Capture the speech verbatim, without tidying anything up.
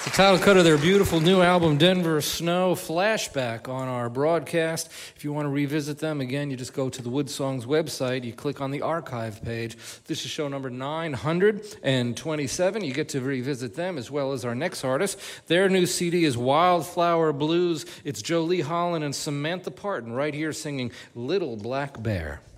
The title cut of their beautiful new album, Denver Snow, flashback on our broadcast. If you want to revisit them, again, you just go to the Wood Songs website. You click on the archive page. This is show number nine hundred twenty-seven. You get to revisit them as well as our next artist. Their new C D is Wildflower Blues. It's Jolie Holland and Samantha Parton right here singing Little Black Bear.